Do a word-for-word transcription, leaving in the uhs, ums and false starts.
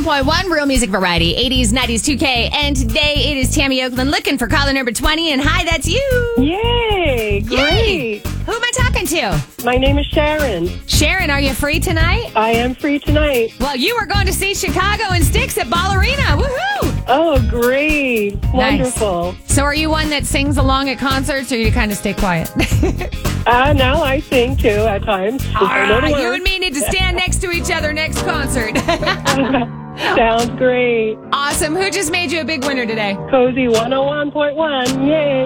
point one, Real Music Variety, eighties, nineties, two K. And today it is Tammy Oakland looking for caller number twenty. And hi, that's you. Yay! Great. Yay. Who am I talking to? My name is Sharon. Sharon, are you free tonight? I am free tonight. Well, you are going to see Chicago and Styx at Ballerina. Woohoo! Oh, great. Wonderful. Nice. So are you one that sings along at concerts, or you kind of stay quiet? uh, now I sing, too, at times. All right, you and me need to stand next to each other next concert. Sounds great. Awesome. Who just made you a big winner today? Cozy one oh one point one. Yay.